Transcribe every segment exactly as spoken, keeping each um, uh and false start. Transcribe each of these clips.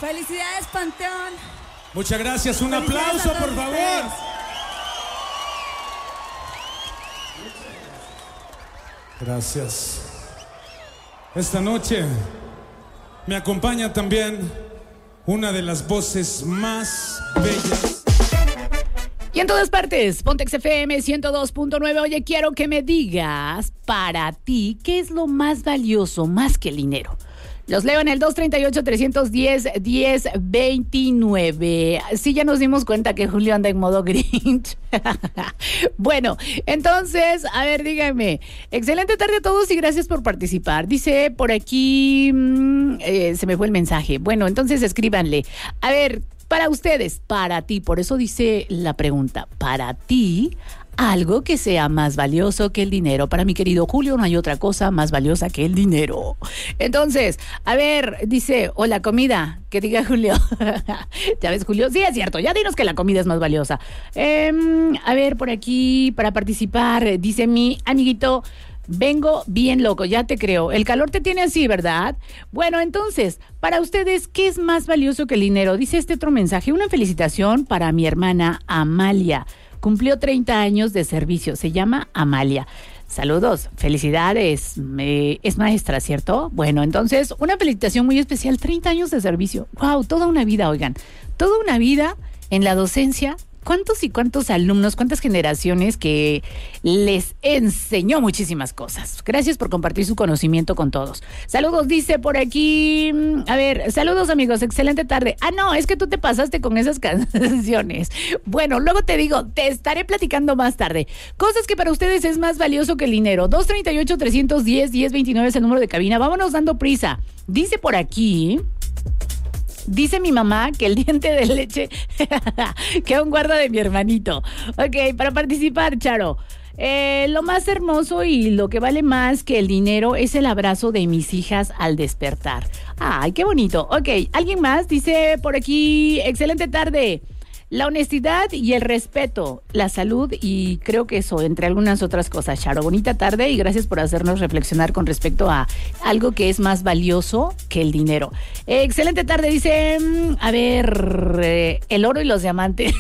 Felicidades, Panteón. Muchas gracias, un aplauso, por favor. Gracias. Esta noche me acompaña también una de las voces más bellas. Y en todas partes, Pontex F M ciento dos punto nueve. Oye, quiero que me digas, para ti, ¿qué es lo más valioso, más que el dinero? Los leo en el dos treinta y ocho, trescientos diez, diez veintinueve. Sí, ya nos dimos cuenta que Julio anda en modo Grinch. Bueno, entonces, a ver, díganme. Excelente tarde a todos y gracias por participar. Dice por aquí, mmm, eh, se me fue el mensaje. Bueno, entonces escríbanle. A ver, para ustedes, para ti, por eso dice la pregunta, para ti, algo que sea más valioso que el dinero. Para mi querido Julio, no hay otra cosa más valiosa que el dinero. Entonces, a ver, dice, o la comida, que diga Julio. ¿Ya ves, Julio? Sí, es cierto, ya dinos que la comida es más valiosa. Eh, a ver, por aquí, para participar, dice mi amiguito, vengo bien loco, ya te creo. El calor te tiene así, ¿verdad? Bueno, entonces, para ustedes, ¿qué es más valioso que el dinero? Dice este otro mensaje, una felicitación para mi hermana Amalia. Cumplió treinta años de servicio. Se llama Amalia. Saludos, felicidades. Eh, es maestra, ¿cierto? Bueno, entonces, una felicitación muy especial. treinta años de servicio. ¡Wow! Toda una vida, oigan. Toda una vida en la docencia. ¿Cuántos y cuántos alumnos, cuántas generaciones que les enseñó muchísimas cosas? Gracias por compartir su conocimiento con todos. Saludos, dice por aquí. A ver, saludos amigos, excelente tarde. Ah, no, es que tú te pasaste con esas canciones. Bueno, luego te digo, te estaré platicando más tarde. Cosas que para ustedes es más valioso que el dinero. dos treinta y ocho, trescientos diez, diez veintinueve es el número de cabina. Vámonos dando prisa. Dice por aquí... Dice mi mamá que el diente de leche que aún guarda de mi hermanito. Ok, para participar, Charo. Eh, lo más hermoso y lo que vale más que el dinero es el abrazo de mis hijas al despertar. Ay, qué bonito. Ok, ¿alguien más? Dice por aquí, excelente tarde. La honestidad y el respeto, la salud y creo que eso, entre algunas otras cosas. Charo, bonita tarde y gracias por hacernos reflexionar con respecto a algo que es más valioso que el dinero. Eh, excelente tarde, dice, a ver, eh, el oro y los diamantes.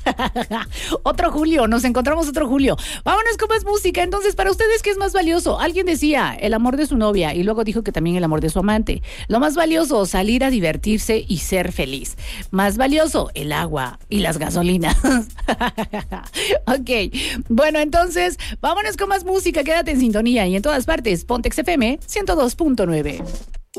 Otro Julio, nos encontramos otro Julio. Vámonos con más música. Entonces, para ustedes, ¿qué es más valioso? Alguien decía, el amor de su novia y luego dijo que también el amor de su amante. Lo más valioso, salir a divertirse y ser feliz. Más valioso, el agua y las gasolinas. Ok, bueno, entonces vámonos con más música, quédate en sintonía y en todas partes, Pontex F M ciento dos punto nueve.